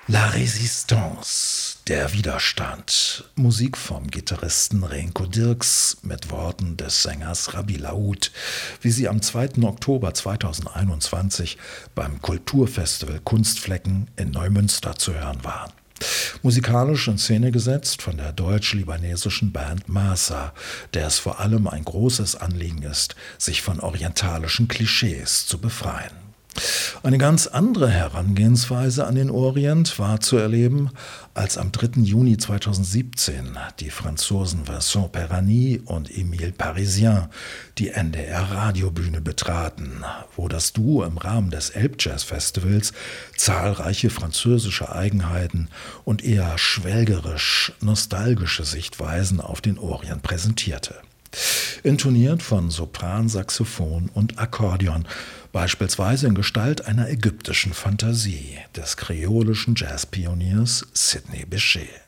La Résistance, der Widerstand. Musik vom Gitarristen Renko Dirks mit Worten des Sängers Rabbi Laoud, wie sie am 2. Oktober 2021 beim Kulturfestival Kunstflecken in Neumünster zu hören waren. Musikalisch in Szene gesetzt von der deutsch-libanesischen Band Masa, der es vor allem ein großes Anliegen ist, sich von orientalischen Klischees zu befreien. Eine ganz andere Herangehensweise an den Orient war zu erleben, als am 3. Juni 2017 die Franzosen Vincent Perani und Emile Parisien die NDR-Radiobühne betraten, wo das Duo im Rahmen des Elbjazz-Festivals zahlreiche französische Eigenheiten und eher schwelgerisch-nostalgische Sichtweisen auf den Orient präsentierte. Intoniert von Sopran, Saxophon und Akkordeon, beispielsweise in Gestalt einer ägyptischen Fantasie des kreolischen Jazzpioniers Sidney Bechet.